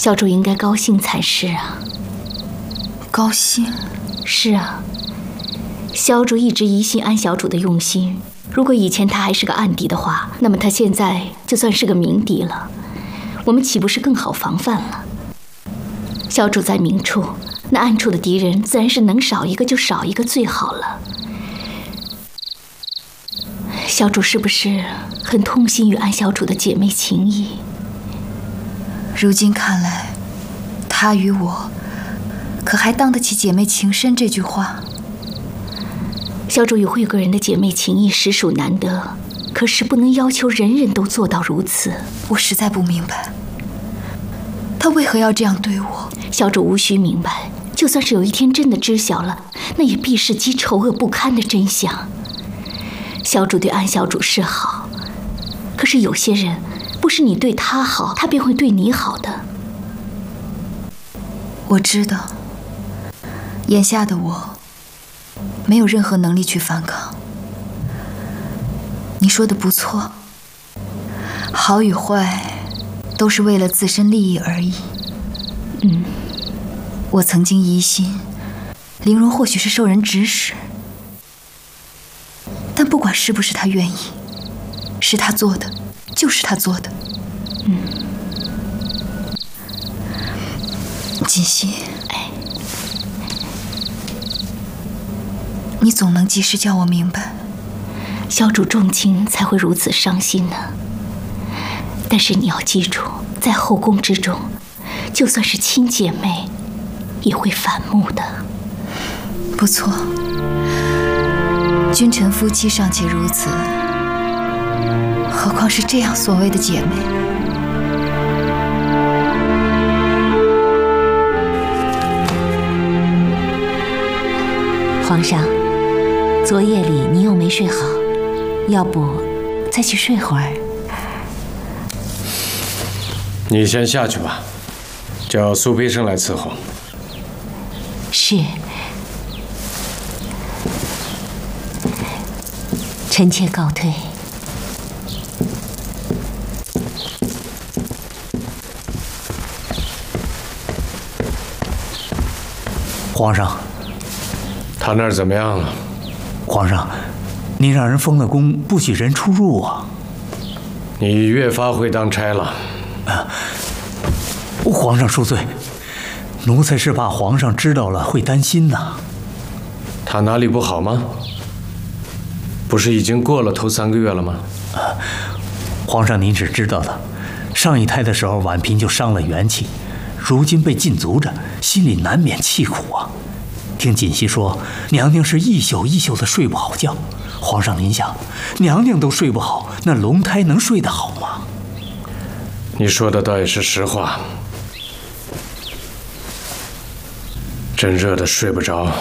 小主应该高兴才是啊。 高兴？ 是啊，小主一直疑心安小主的用心。如果以前他还是个暗敌的话，那么他现在就算是个明敌了，我们岂不是更好防范了？小主在明处，那暗处的敌人自然是能少一个就少一个最好了。小主是不是很痛心于安小主的姐妹情谊？ 如今看来，她与我可还当得起姐妹情深这句话？ 小主与慧个人的姐妹情谊实属难得，可是不能要求人人都做到如此。 我实在不明白，她为何要这样对我？ 小主无需明白，就算是有一天真的知晓了，那也必是极丑恶不堪的真相。小主对安小主是好，可是有些人不是你对他好，他便会对你好的。 我知道，眼下的我没有任何能力去反抗。你说的不错，好与坏都是为了自身利益而已。我曾经疑心玲珑或许是受人指使，但不管是不是他愿意，是他做的就是他做的。锦溪，你总能及时叫我明白。 小主重情才会如此伤心呢。但是你要记住，在后宫之中，就算是亲姐妹，也会反目的。 不错，君臣夫妻尚且如此，何况是这样所谓的姐妹？ 皇上，昨夜里你又没睡好，要不再去睡会儿？ 你先下去吧，叫苏培生来伺候。 是。臣妾告退。 皇上， 他那儿怎么样了？ 皇上，您让人封了宫，不许人出入啊！ 你越发会当差了。 皇上恕罪，奴才是怕皇上知道了会担心呐。 他哪里不好吗？不是已经过了头3个月了吗？ 皇上您是知道的，上一胎的时候婉嫔就伤了元气，如今被禁足着，心里难免气苦啊。听锦溪说，娘娘是一宿一宿的睡不好觉。皇上您想，娘娘都睡不好，那龙胎能睡得好吗？ 你说的倒也是实话。真热的睡不着，